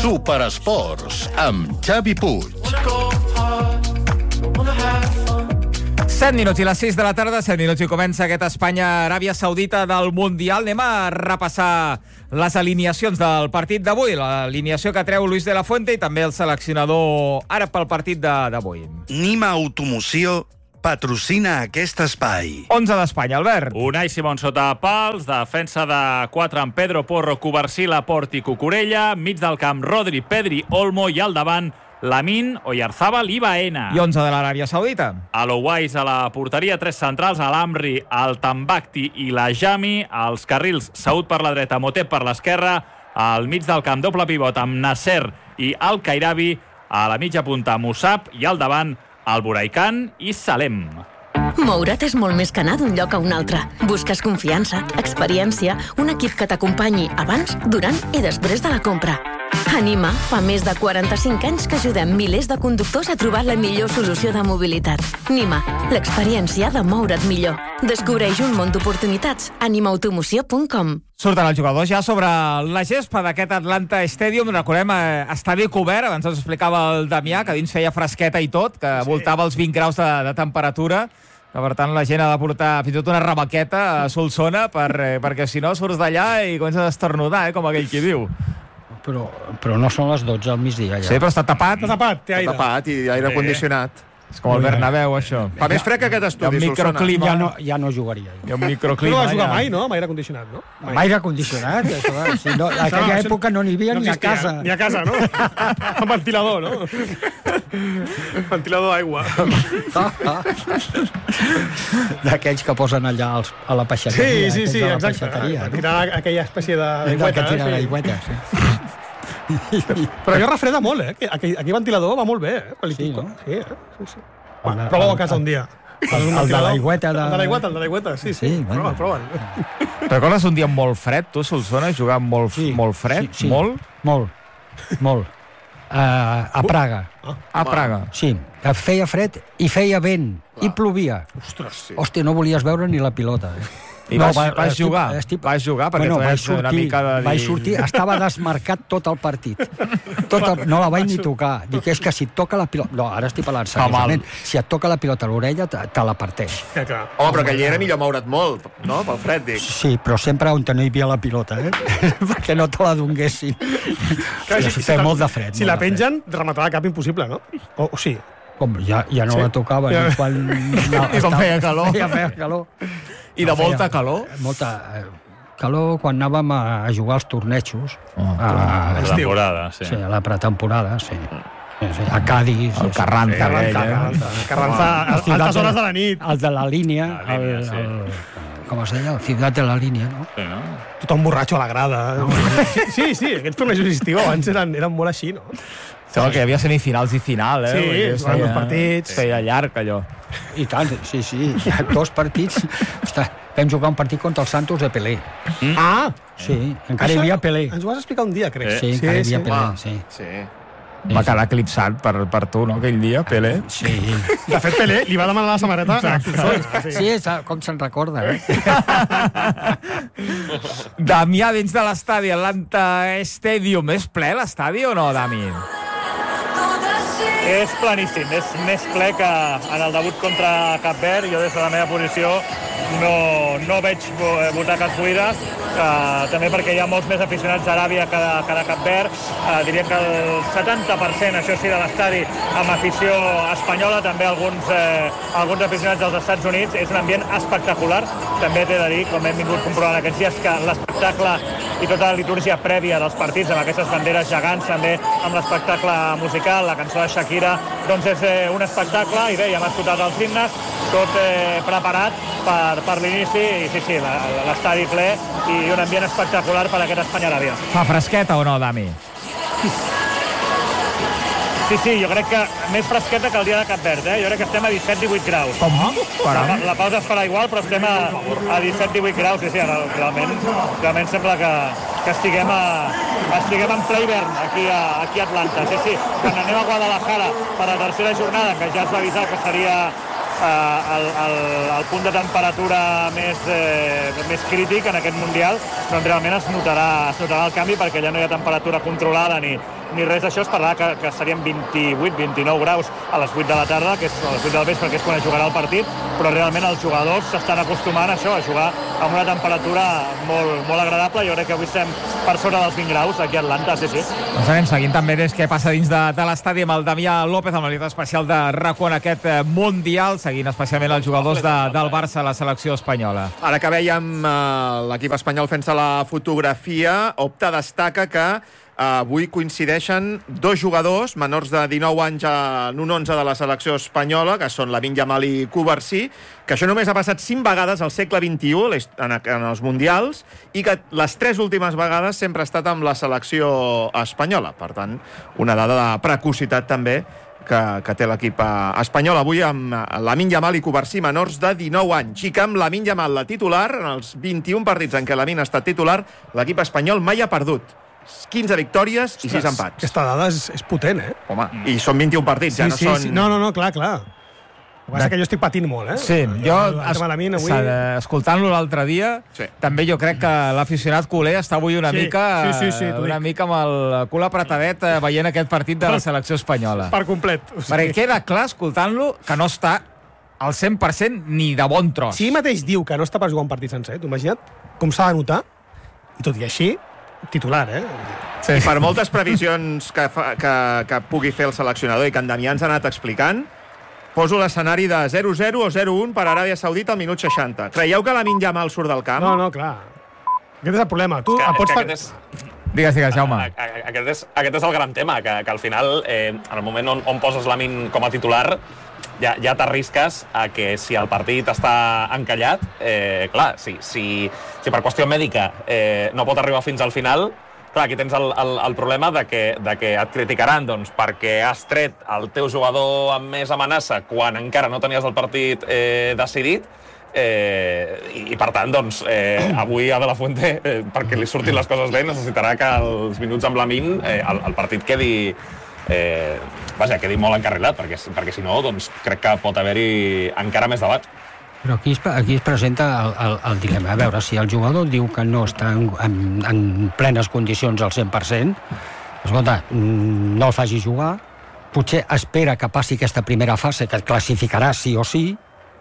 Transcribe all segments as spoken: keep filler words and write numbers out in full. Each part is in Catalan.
Superesports, amb Xavi Puig. set minuts i les sis de la tarda, set minuts i comença aquest Espanya-Aràbia Saudita del Mundial. Anem a repassar les alineacions del partit d'avui, l'alineació que treu Luis de la Fuente i també el seleccionador àrab pel partit d'avui. Nima Automoció patrocina aquest espai. onze d'Espanya, Albert. Unai Simón sota pals, defensa de quatre amb Pedro Porro, Covarsí, Laporte i Cucurella, mig del camp Rodri, Pedri, Olmo i al davant Lamin, Oyarzabal i Baena. I onze de l'Aràbia Saudita. Alouais a la porteria, tres centrals, Al-Amri, el Tambakti i la Jami, als carrils Saud per la dreta, Motep per l'esquerra, al mig del camp doble pivot amb Nasser i Al-Kairabi, a la mitja punta Musab i al davant el Buraikan i Salem. Moure't és molt més que anar d'un lloc a un altre. Busques confiança, experiència, un equip que t'acompanyi abans, durant i després de la compra. Anima fa més de quaranta-cinc anys que ajudem milers de conductors a trobar la millor solució de mobilitat. Nima, l'experiència de moure't millor. Descobreix un món d'oportunitats. anima automoció punt com. Surten els jugadors ja sobre la gespa d'aquest Atlanta Stadium. Recordem, eh, estadi cobert. Abans ens explicava el Damià, que dins feia fresqueta i tot, que sí. voltava els vint graus de, de temperatura. Que, per tant, la gent ha de portar fins i tot una rebaqueta a Solsona per, eh, perquè si no surts d'allà i comences a esternudar, eh, com aquell qui diu. Però, però no són les dotze al migdia, ja. Sí, però està tapat. Està tapat, té aire. Està tapat i aire sí. condicionat. És com el Bernabéu, això. Fa més fred que aquest estudi, Solsona. Microclima. Ja no, ja no jugaria. Hi ha un microclima. No va jugar mai, no? Amb aire condicionat, no? Amb aire condicionat? Això, si no, a aquella això, època no n'hi havia no ni a casa. Ni a casa, no? Amb ventilador, no? Ventilador d'aigua. D'aquells que posen allà als, a la peixateria. Sí, sí, sí, la exacte. Peixateria, no? Tirar aquella espècie d'aigüeta. Que tira l'aigüeta, sí. Però allò refreda molt, eh? Aquell, aquell ventilador va molt bé, eh? Sí, no? Sí, eh? Sí, sí. Bueno, prova-ho a casa un dia. El, el de l'aigüeta. De... El de l'aigüeta, el de l'aigüeta, sí, sí. sí bueno. Prova, prova. Recordes un dia molt fred, tu, Solsona, jugar molt, sí, molt fred? Sí, sí. Molt? Molt, molt. Uh, a Praga. Uh, a Praga. Sí, feia fred i feia vent, clar. I plovia. Ostres, sí. Hòstia, no volies veure ni la pilota, eh? I no, vas, va, vas estic, jugar? Estic, vas jugar perquè bueno, tu ets sortir, una mica de dir... Vaig sortir, estava desmarcat tot el partit. Tot el, no la vaig ni tocar. Dic, és que si et toca la pilota... No, ara estic parlant seriosament. Si et toca la pilota a l'orella, te, te la parteix. Ja, home, però que allà era millor moure't molt, no? Pel fred, dic. Sí, però sempre on no hi havia la pilota, eh? Perquè no te la donguessin. Clar, si, si, si molt de fred. Si la pengen, rematar de cap impossible, no? O, o sí? Com, ja, ja no sí. la tocava. Ja. Quan, no, I com feia calor. Ja feia calor. I de no, molta calor? Molta eh, calor quan anàvem a, a jugar als tornejos. Oh, a, a la temporada, sí. Sí, a la pretemporada, sí. sí, sí a Cádiz. El Carranza. Sí, Carranza. Carranza, a altes hores de la nit. El de la línia. La línia, el, sí. el, com es deia? El Ciutat de la línia, no? Sí, no? Tothom borratxo a la grada. No. Sí, sí, aquests tornejos d'estiu abans eren, eren molt així, no? Sembla que hi havia semifinals i final, eh? Sí, feia, dos partits. Feia llarg, allò. I tant, sí, sí. Dos partits. Ostres, vam jugar un partit contra el Santos de Pelé. Mm. Ah! Sí, encara hi havia Pelé. Ens ho vas explicar un dia, crec. Sí, encara hi havia sí. Pelé, sí. Sí. Va quedar eclipsat per, per tu, no, aquell dia, Pelé? Sí. De fet, Pelé li va demanar la samarreta a Sí, com se'n recorda, eh? Damià, dins de l'estadi, Atlanta Stadium, és ple l'estadi o no, Dami? És planíssim, és més ple que en el debut contra Cap Verd. Jo des de la meva posició no, no veig butaques buides, eh, també perquè hi ha molts més aficionats d'Aràbia que, de, que de Cap Verd. Eh, diríem que el setanta per cent, això sí, de l'estadi amb afició espanyola, també alguns, eh, alguns aficionats dels Estats Units. És un ambient espectacular. També t'he de dir, com hem vingut comprovant aquests dies, que l'espectacle i tota la litúrgia prèvia dels partits, amb aquestes banderes gegants, també amb l'espectacle musical, la cançó de Shakira, doncs és eh, un espectacle, i bé, ja hem escoltat els himnes, tot eh, preparat per, per l'inici, i sí, sí, l'estadi ple i un ambient espectacular per a aquest Espanya-Aràbia. Fa fresqueta o no, Dami? Sí, sí, jo crec que més fresqueta que el dia de Cap Verd, eh? Jo crec que estem a disset divuit graus. Com? La, la pausa es farà igual, però estem a, a disset divuit graus, sí, sí, realment, realment sembla que, que estiguem, a, estiguem en ple hivern aquí a, aquí a Atlanta. Sí, sí, quan anem a Guadalajara per la tercera jornada, que ja es va avisar que seria eh, el, el, el punt de temperatura més, eh, més crític en aquest Mundial, doncs realment es notarà, es notarà el canvi, perquè ja no hi ha temperatura controlada ni ni res d'això. Es parlarà que, que serien vint-i-vuit vint-i-nou graus a les vuit de la tarda, que és a les vuit del vespre, que és quan es jugarà el partit, però realment els jugadors s'estan acostumant a això, a jugar amb una temperatura molt, molt agradable. Jo crec que avui estem per sobre dels vint graus aquí a Atlanta, sí, sí. Doncs anem seguint també des què passa dins de, de l'estadi amb el Damià López, amb la nit especial de RAC u en aquest Mundial, seguint especialment els jugadors de, del Barça a la selecció espanyola. Ara que veiem uh, l'equip espanyol fent-se la fotografia, Opta destaca que avui coincideixen dos jugadors menors de dinou anys en un onze de la selecció espanyola, que són Lamine Yamal i Cubarsí, que això només ha passat cinc vegades al segle vint-i-u en, en els Mundials, i que les tres últimes vegades sempre ha estat amb la selecció espanyola. Per tant, una dada de precocitat també que, que té l'equip espanyol. Avui amb Lamine Yamal i Cubarsí menors de dinou anys, i que amb Lamine Yamal la titular, en els vint-i-un partits en què Lamine ha estat titular, l'equip espanyol mai ha perdut. quinze victòries i sis empats. Aquesta dada és, és potent, eh? Home, mm. i són vint-i-un partits, sí, ja no sí, són... Sí. No, no, no, clar, clar. El que passa és que jo estic patint molt, eh? Sí, jo, es, avui... escoltant-lo l'altre dia, sí. també jo crec que l'aficionat culer està avui una sí, mica sí, sí, sí, una mica amb el cul apretadet veient aquest partit de la selecció espanyola. Per complet. O sigui... Perquè queda clar, escoltant-lo, que no està al cent per cent ni de bon tros. Si ell mateix diu que no està per jugar un partit sencer, t'ho imagina't com s'ha de notar, i tot i així, titular, eh? Sí. I per moltes previsions que, fa, que, que pugui fer el seleccionador i que en Damià ens ha anat explicant, poso l'escenari de zero zero o zero un per Aràbia Saudita al minut seixanta. Creieu que Lamine Yamal surt del camp? No, no, clar. Aquest és el problema. Tu és que, pots... És que és... Digues, digues, Jaume. Aquest és, aquest és el gran tema, que, que al final, eh, en el moment on, on poses Lamine com a titular, ja, ja t'arrisques a que si el partit està encallat, eh, clar, si, si, si per qüestió mèdica eh, no pot arribar fins al final, clar, aquí tens el, el, el problema de que, de que et criticaran doncs, perquè has tret el teu jugador amb més amenaça quan encara no tenies el partit eh, decidit, eh, i, i per tant, doncs, eh, avui a De La Fuente, eh, perquè li surtin les coses bé, necessitarà que els minuts amb Lamine eh, el, el partit quedi... Eh, vaja, quedi molt encarrilat, perquè, perquè si no, doncs, crec que pot haver-hi encara més debat. Però aquí es, aquí es presenta el, el, el dilema. A veure, si el jugador diu que no està en, en, en plenes condicions al cent per cent, escolta, no el faci jugar, potser espera que passi aquesta primera fase, que et classificarà sí o sí,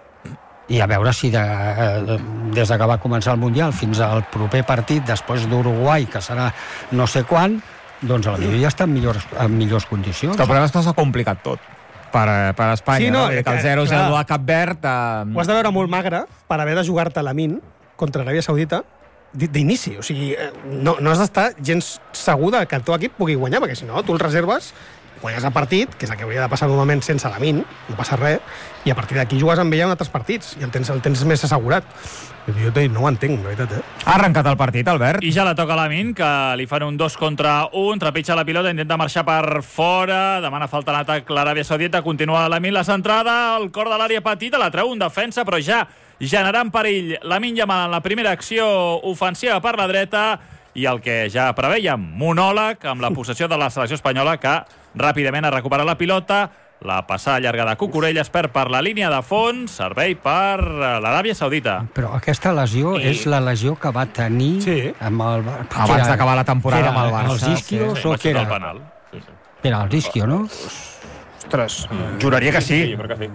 i a veure si de, de, des que va començar el Mundial fins al proper partit, després d'Uruguai, que serà no sé quan, doncs a la millor ja està en millors, en millors condicions. El problema és que s'ha complicat tot per, per Espanya, sí, no, no? Que el zero zero de Cap Verd... Eh... Ho has de veure molt magre per haver de jugar-te Lamine contra Aràbia Saudita d'inici. O sigui, no, no has d'estar gens segur que el teu equip pugui guanyar, perquè si no, tu el reserves, guanyes el partit, que és el que hauria de passar normalment sense Lamine, no passa res, i a partir d'aquí jugues amb ell en altres partits, i el tens, el tens més assegurat. Jo no ho entenc, la veritat, eh? Ha arrencat el partit, Albert. I ja la toca Lamine, que li fan un dos contra un, trepitja la pilota, intenta marxar per fora, demana falta en atac l'Aràbia Saudita, continua Lamine la centrada, el cor de l'àrea petita, la treu un defensa, però ja generant perill Lamine Yamal en la primera acció ofensiva per la dreta, i el que ja prevèiem, monòleg amb la possessió de la selecció espanyola, que ràpidament ha recuperat la pilota, la passada llarga de Cucurella es perd per la línia de fons, servei per l'Aràbia Saudita. Però aquesta lesió I... és la lesió que va tenir sí. amb el... abans d'acabar la temporada amb el Barça. Els isquios sí, o què era? Penal. Sí, sí. Era els isquios, no? Ostres, juraria que sí. Sí, jo crec que sí.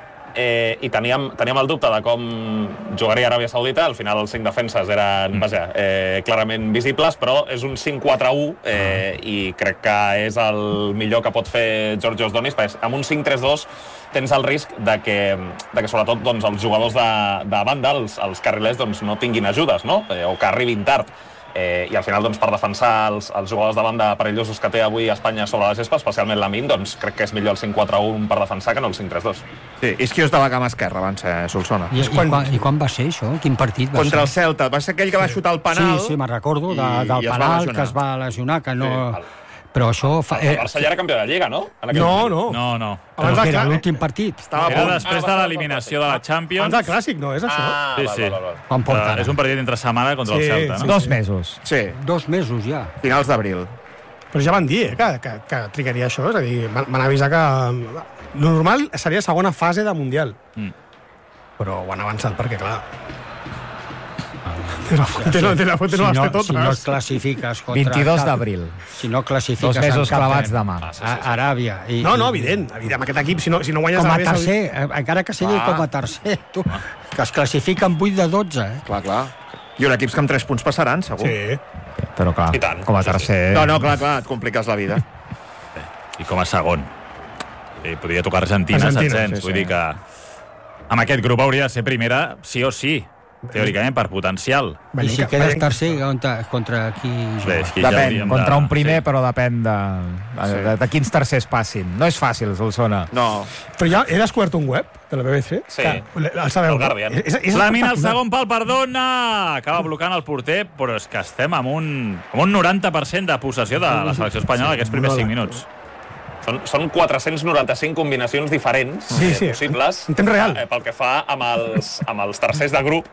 Eh, i teníem, teníem el dubte de com jugaria Aràbia Saudita. Al final els cinc defenses eren, vaja, eh, clarament visibles, però és un cinc quatre u eh, i crec que és el millor que pot fer Georgios Donis, perquè amb un cinc tres dos tens el risc de que, de que sobretot doncs, els jugadors de, de banda, els, els carrilers, doncs, no tinguin ajudes, no? Eh, o que arribin tard. Eh, I al final, doncs, per defensar els, els jugadors de banda perillosos que té avui Espanya sobre la gespa, especialment Lamine, doncs crec que és millor el cinc quatre u per defensar que no el cinc tres dos. Sí, Isquios de la cama esquerra van ser Solsona. I, i, quan, I quan va ser això? Quin partit va Contra ser? el Celta. Va ser aquell que va xutar el penal. Sí, sí, me'n recordo, de, del i penal que es va lesionar, que no... Sí, però això... Fa... El Barça ja era campió de Lliga, no? No, no. No, no. Però que era l'últim partit. Estava era després de l'eliminació de la Champions. Abans del Clàssic, no és això? Ah, sí, val, sí. val, val. Quan porta? És un partit entre setmana contra sí, el Celta, sí, no? Dos mesos. Sí. Dos mesos ja. Finals d'abril. Però ja van dir, eh, que, que, que trigaria això. És a dir, van avisar que... Lo normal seria segona fase de Mundial. Mm. Però ho han avançat perquè, clar... De la Fuente no, de la Fuente no, si les té no, totes. si no et classifiques contra... vint-i-dos d'abril. Si no classifiques... Dos mesos en cap clavats de- demà. Ah, sí, sí, sí. A Aràbia. I, No, no, evident, evident. Amb aquest equip, si no, si no guanyes... Com a Aràbia tercer, Saudita- eh, encara que sigui Ah. com a tercer, tu, que es classifiquen vuit de dotze, eh? Clar, clar. I un equips que amb tres punts passaran, segur. Sí. Però clar, I tant. com a tercer... No, no, clar, clar, et compliques la vida. I com a segon. I podria tocar Argentina, Argentina, setzents. sí, Vull sí. dir que amb aquest grup hauria de ser primera, sí o sí, teòricament, per potencial. I si quedes tercer, contra, contra qui Bé, juga? és que ja Depèn, hauríem contra de- un primer, sí. però depèn de, de, de, de quins tercers passin. No és fàcil, Solsona. No. Però ja he descobert un web de la B B C. Sí. Que, el sabeu. El Guardian. És, és Lamina el espectacular. segon pal, perdona! Acaba blocant el porter, però és que estem amb un, amb un noranta per cent de possessió de la selecció espanyola aquests primers cinc minuts. Són, són quatre-cents noranta-cinc combinacions diferents Sí, eh, sí, possibles en temps real. eh, pel que fa amb els, amb els tercers de grup.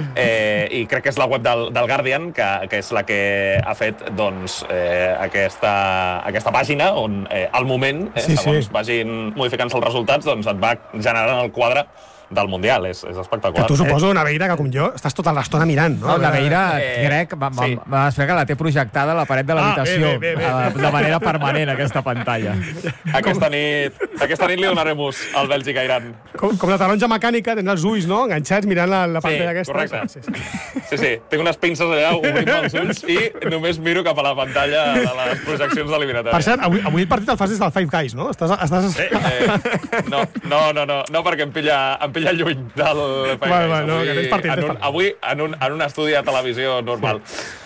Eh, I crec que és la web del, del Guardian que, que és la que ha fet doncs, eh, aquesta, aquesta pàgina on eh, al moment, eh, Sí, segons sí. vagin modificant-se els resultats, doncs et va generant el quadre del Mundial. És, és Que espectacular. tu suposo, Naveira, que com jo, estàs tota l'estona mirant, no? No, la Veira, Eh, crec, va, va, sí. va explicar que la té projectada a la paret de l'habitació, Ah, bé, bé, bé, bé. eh, de manera permanent, aquesta pantalla. Aquesta nit, aquesta nit li donarem ús al Bèlgica-Iran. Com, com la taronja mecànica, tens els ulls, no?, enganxats mirant la, la pantalla aquesta. correcte. Sí, sí. Sí, sí, tinc unes pinces allà obrint els ulls i només miro cap a la pantalla de les projeccions eliminatòries. Per cert, avui, avui el partit el fas des del Five Guys, no? Estàs... estàs... Sí, eh, no, no, no, no, no, perquè em pilla, em pilla lluny del Five Vale, Guys. vale, no, Avui, que tens partit, en tens un, partit. avui en un, en un estudi de televisió normal.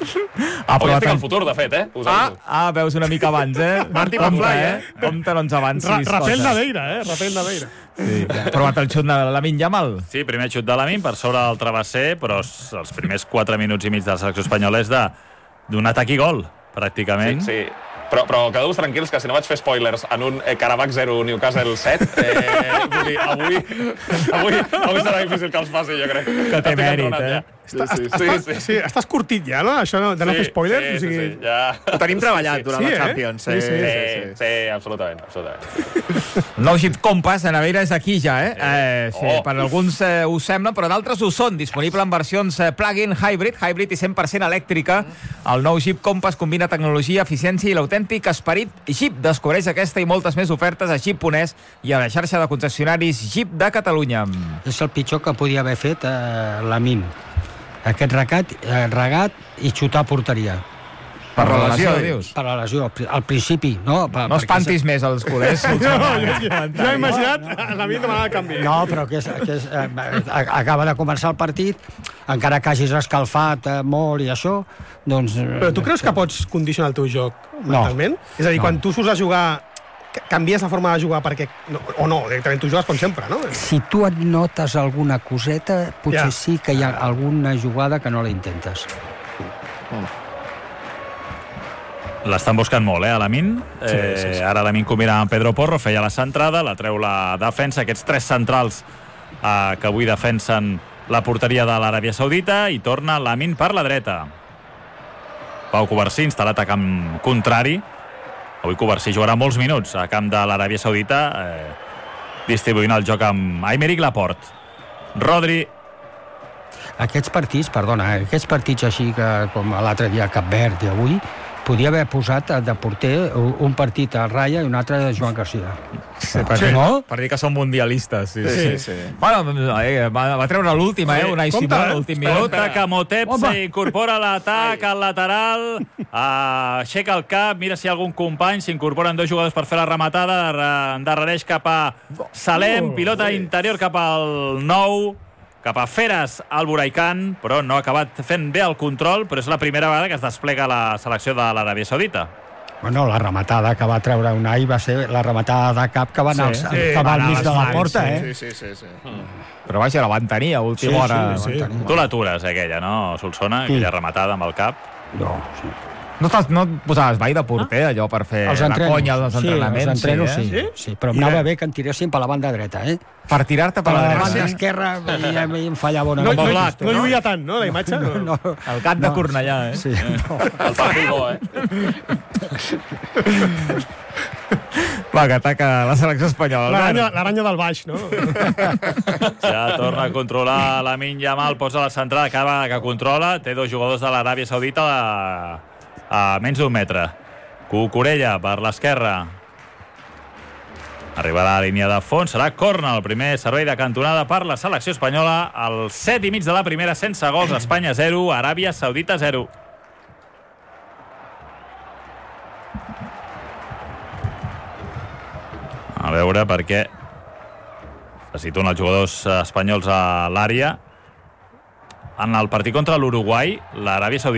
Ah, Avui però estic tant- al futur, de fet, eh? Us Ah, aviso. ah, veus una mica abans, eh? Martí Compte, McFly, eh? Compte, no ens avancis Ra Rapel coses. Naveira, eh? Rapel Naveira. Sí. Ha provat el xut de Lamin Yamal? Sí, primer xut de Lamin per sobre del travesser, però s- els primers quatre minuts i mig de la selecció espanyola és de d'un atac i gol, pràcticament. Sí, sí. Però, però quedeu tranquils que si no vaig fer spoilers en un eh, Karabakh zero, Newcastle set, eh, vull dir, avui, avui, avui serà difícil que els passi, jo crec. Que té Estic mèrit, entronat eh? ja. Sí, sí, sí, estàs, sí. sí, estàs curtit ja, no? Això no, de no Sí, fer spoilers. sí, o sigui... sí, sí, ja. Ho tenim treballat durant Sí, la eh? Champions. Sí, sí. Sí, sí, sí, sí, absolutament, absolutament. Nou Jeep Compass de Naveira és aquí ja, eh? eh sí, Oh. per alguns eh, ho sembla, però d'altres ho són. Disponible en versions eh, plug-in hybrid, hybrid i cent per cent elèctrica. El nou Jeep Compass combina tecnologia, eficiència i l'autèntic esperit Jeep. Descobreix aquesta i moltes més ofertes a jeep punt es i a la xarxa de concessionaris Jeep de Catalunya. És el pitjor que podia haver fet eh, Lamin. Aquest regat, eh, regat i xutar a porteria. Per la relació, lesió, dius? Per la lesió, al pri- al principi, no? Per, No perquè espantis més els culers. No, jo, jo, jo he imaginat la vida demanant el canvi. No, però que, és, que és, eh, acaba de començar el partit, encara que hagis escalfat eh, molt i això, doncs... Eh, Però tu creus que pots condicionar el teu joc mentalment? És a dir, No. quan tu surts a jugar, ca- canvies la forma de jugar perquè... No, o no, directament tu jugues com sempre, no? Si tu et notes alguna coseta, potser Ja. sí que hi ha alguna jugada que no la intentes. L'estan buscant molt, eh, a Lamin. Eh, Sí, sí, sí. Ara Lamin combina amb Pedro Porro, feia la centrada, la treu la defensa, aquests tres centrals eh, que avui defensen la porteria de l'Aràbia Saudita, i torna Lamin per la dreta. Pau Covarsí instal·lat a camp contrari. Avui Covarsí jugarà molts minuts a camp de l'Aràbia Saudita, eh, distribuint el joc amb Aymeric Laporte. Rodri. Aquests partits, perdona, eh, aquests partits així que com l'altre dia a Cap Verd i avui, podia haver posat de porter un partit a Raya i un altre de Joan Garcia. Sí, per, dir, no? per dir que són mundialistes. Sí, Sí, sí. Bueno, eh, va, va treure l'última, eh? Unai compte, Simón, eh? l'últim minut. Compte que Motep s'incorpora a l'atac, al lateral, uh, aixeca el cap, mira si hi ha algun company, s'incorporen dos jugadors per fer la rematada, endarrereix cap a Salem, pilota interior cap al nou, cap a Feres al Buraican, però no ha acabat fent bé el control, però és la primera vegada que es desplega la selecció de l'Aràbia Saudita. Bueno, la rematada que va treure Unai va ser la rematada de cap que va anar Sí. al, Sí, que va va al anar mig als de la mans, porta, sí, eh? Sí, sí, sí. sí. Però vaja, la van tenir a última Sí, hora. sí, sí. Tu l'atures, aquella, no, Solsona? Sí. Aquella rematada amb el cap. No, sí. No, estàs, no et posaves mai de porter, allò, per fer Els la entrenos. conya dels entrenaments? Sí, els entrenos sí, eh? sí, sí, però em anava bé que em tiréssim per la banda dreta, eh? Per tirar-te per Per la la dreta. banda eh? esquerra i a mi em fallava una No, mica. no, Blat, no no? lluïa tant, no, la imatge? No. No, El gat de no. Cornellà, eh? Sí, no. El perfil bo, eh? Va, Va, que ataca la selecció espanyola. L'aranya l'aranya del baix, no? Ja torna a controlar Lamine Yamal, posa la centrada, acaba que controla, té dos jugadors de l'Aràbia Saudita a, a menys d'un metre. Cucurella per l'esquerra. Arribarà a la línia de fons, serà corna, el primer servei de cantonada per la selecció espanyola, al set i mig de la primera, sense gols, Espanya zero, Aràbia Saudita zero. A veure, perquè se situen els jugadors espanyols a l'àrea. En el partit contra l'Uruguai, l'Aràbia Saudita